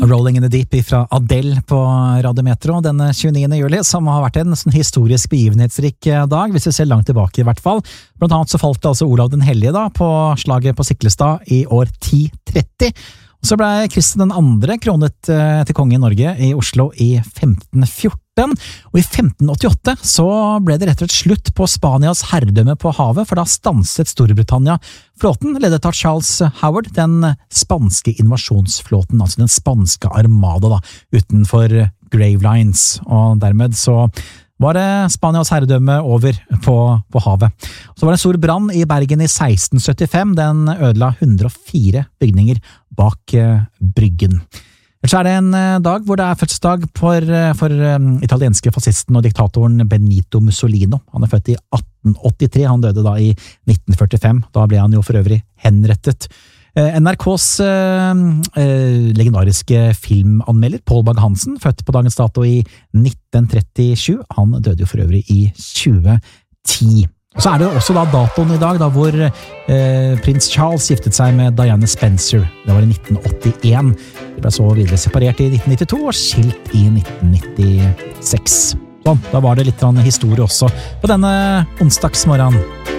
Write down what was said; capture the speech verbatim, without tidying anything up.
Rolling in the Deep fra Adele på Radio Metro denne tjueniende juli, som har vært en sånn historisk begivenhetsrik dag, hvis vi ser langt tilbake i hvert fall. Blant annet så falt altså Olav den Hellige da, på slaget på Siklestad i år ti tretti, og så ble Kristian den andre kronet eh, til konge i Norge i Oslo i femten fjorten, og i femten åttiåtte så ble det rett og slett slutt på Spanias herredømme på havet, for da stanset Storbritannia flåten, ledet av Charles Howard, den spanske invasjonsflåten, altså den spanske armada da, utenfor Gravelines, og dermed så var det Spanias herredømme over på, på havet. Så var det en stor brann i Bergen i seksten syttifem, den ødela hundre og fire bygninger bak eh, bryggen. Ellers er det en eh, dag hvor det er fødselsdag for, eh, for um, italienske fascisten og diktatoren Benito Mussolino. Han er født i atten åttitre, han døde da i nitten førtifem, da ble han jo for øvrig henrettet. N R K's eh, eh, legendariske filmanmelder Paul Bang-Hansen, født på dagens dato i nitten trettisju, han døde jo for øvrig i tjue ti. Og så er det også da datoen i dag da, hvor eh, prins Charles giftet seg med Diana Spencer. Det var i nitten åttien. De ble så videre separert i nitten nittito og skilt i nitten nittiseks. Sånn, da var det litt historie også på denne onsdagsmorgenen.